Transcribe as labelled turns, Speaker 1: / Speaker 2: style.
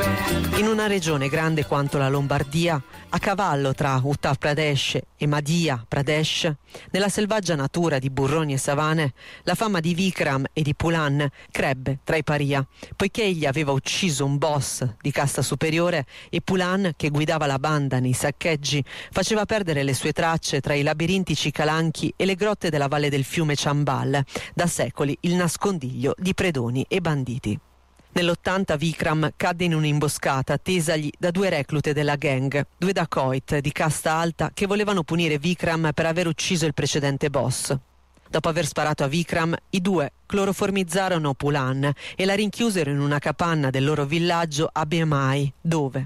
Speaker 1: In una regione grande quanto la Lombardia, a cavallo tra Uttar Pradesh e Madhya Pradesh, nella selvaggia natura di burroni e savane, la fama di Vikram e di Pulan crebbe tra i paria, poiché egli aveva ucciso un boss di casta superiore e Pulan, che guidava la banda nei saccheggi, faceva perdere le sue tracce tra i labirintici calanchi e le grotte della valle del fiume Chambal, da secoli il nascondiglio di predoni e banditi. Nell'80 Vikram cadde in un'imboscata tesagli da 2 reclute della gang, 2 dacoit di casta alta che volevano punire Vikram per aver ucciso il precedente boss. Dopo aver sparato a Vikram, i 2 cloroformizzarono Pulan e la rinchiusero in una capanna del loro villaggio a Bemai, dove,